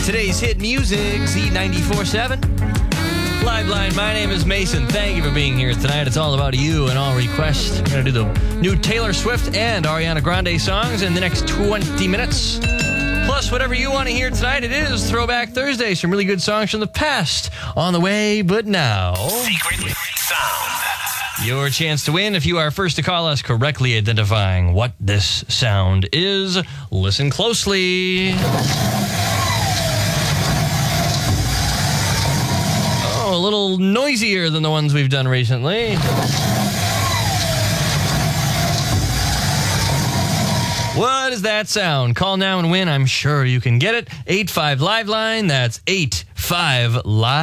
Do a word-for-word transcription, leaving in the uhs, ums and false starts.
Today's hit music, Z ninety-four seven. Live Line, my name is Mason. Thank you for being here tonight. It's all about you and all requests. We're going to do the new Taylor Swift and Ariana Grande songs in the next twenty minutes. Plus, whatever you want to hear tonight, it is Throwback Thursday. Some really good songs from the past on the way, but now... Secret Sound. Your chance to win if you are first to call us correctly identifying what this sound is. Listen closely. Oh, a little noisier than the ones we've done recently. What is that sound? Call now and win. I'm sure you can get it. eight five Live Line. That's eight five Live.